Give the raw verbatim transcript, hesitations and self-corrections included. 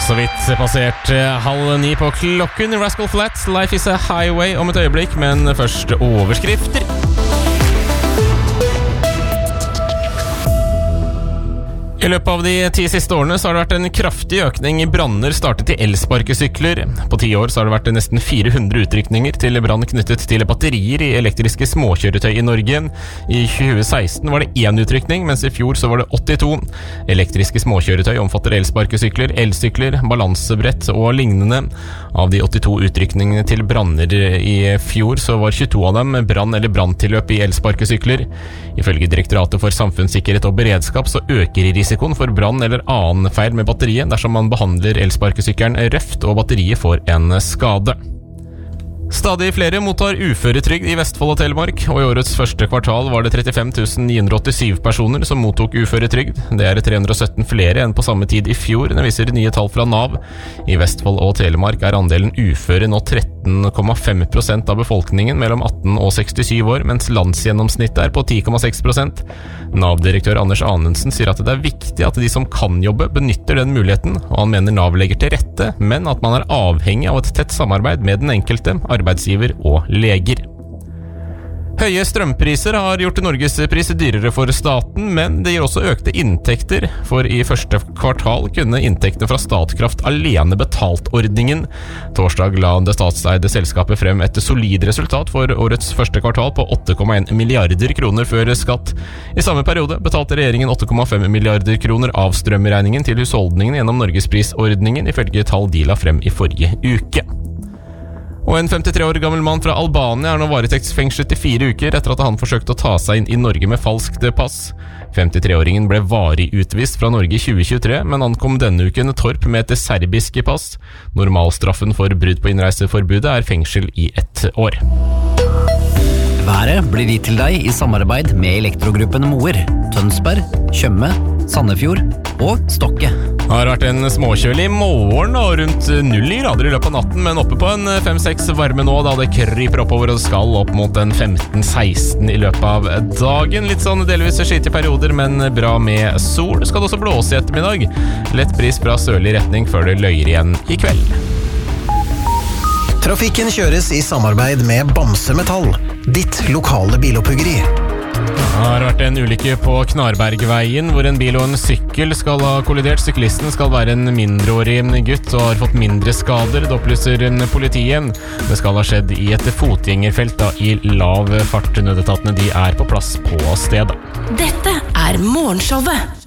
Så vidt passert halv ni på klokken. Rascal Flatts, Life is a Highway om et øyeblikk, men først overskrifter. I løpet av de ti siste årene så har det vært en kraftig økning i branner startet i elsparkesykler. På ti år så har det vært nesten fire hundre utrykninger til brann knyttet til batterier i elektriske småkjøretøy i Norge. I tjue seksten var det én utrykning, mens i fjor så var det åttito. Elektriske småkjøretøy omfatter elsparkesykler, elsykler, balansebrett og lignende. Av de åttito utrykningene til branner i fjor så var tjueto av dem brann eller branntilløp i elsparkesykler. Ifølge Direktoratet for samfunnssikkerhet og beredskap så øker risikoen for brann eller annen feil med batteriet dersom man behandler elsparkesykkelen røft og batteriet får en skade. Stadig flere mottar uføretrygd i Vestfold og Telemark, og i årets første kvartal var det trettifem tusen ni hundre åttisyv personer som mottok uføretrygd. Det er tre hundre og sytten flere enn på samme tid i fjor, det viser nye tall fra Nav. I Vestfold og Telemark er andelen uføre nå tretten komma fem prosent av befolkningen mellom atten og sekstisju år, mens landsgjennomsnittet er på ti komma seks prosent. Nav-direktør Anders Anundsen sier at det er viktig at de som kan jobbe benytter den muligheten, og han mener Nav legger til rette, men at man er avhengig av et tett samarbeid med den enkelte, arbeidsgiver og leger. Høye strømpriser har gjort Norges pris dyrere for staten, men det gir også økte inntekter, for i første kvartal kunne inntektene fra Statkraft alene betalt ordningen. Torsdag la det statseide selskapet frem et solid resultat for årets første kvartal på åtte komma en milliarder kroner før skatt. I samme periode betalte regjeringen åtte komma fem milliarder kroner av strømregningen til husholdningene gjennom Norgesprisordningen, ifølge tall de la frem i forrige uke. Og en femtitre år gammel mann fra Albania er nå varetektsfengslet i fire uker etter at han forsøkte å ta seg inn i Norge med falskt pass. femtitre-åringen ble varig utvist fra Norge i tjue tjuetre, men ankom denne uken Torp med et serbisk pass. Normalstraffen for brudd på innreiseforbudet er fengsel i ett år. Været blir gitt til deg i samarbeid med Elektrogruppen Moer, Tønsberg, Tjøme, Sandefjord og Stokke. Det har vært en småkjølig morgen og rundt null grader i løpet av natten, men oppe på en fem seks varme nå, da det kryper oppover og skal opp mot en femten seksten i løpet av dagen. Litt sånn delvis skitige perioder, men bra med sol. Skal det også blåse i ettermiddag. Lett bris fra sørlig retning før det løyer igjen i kveld. Trafikken kjøres i samarbeid med Bamse Metall, ditt lokale biloppuggeri. Det har vært en ulykke på Knarbergveien, hvor en bil og en sykkel skal ha kollidert. Syklisten skal være en mindreårig gutt og har fått mindre skader, det opplyser politiet. Det skal ha skjedd i et fotgjengerfelt da, i lav fart. Nødetatene de er på plass på stedet. Dette er Morgenshowet.